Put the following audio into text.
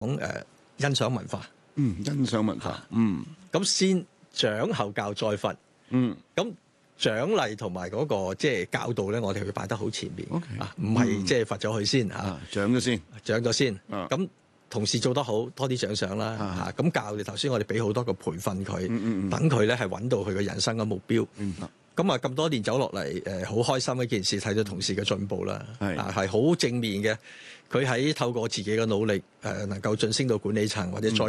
欣賞文化。 欣賞文化。 咁先獎後教再罰。咁獎勵同埋嗰個即係教導咧，我哋會擺得好前面。唔係即係罰咗佢先嚇， 獎咗先， 獎咗先。咁同事做得好，多啲獎賞啦嚇。咁教你頭先，我哋俾好多個培訓佢，等佢咧係揾到佢嘅人生嘅目標。咁啊咁多年走落嚟，好開心一件事，睇到同事嘅進步啦，係好正面嘅。佢喺透過自己嘅努力，能夠晉升到管理層或者再